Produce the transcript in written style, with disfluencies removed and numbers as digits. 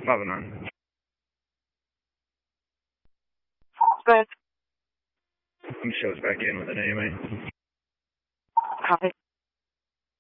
Moving on. Good. Shows back in with an AMA. Copy.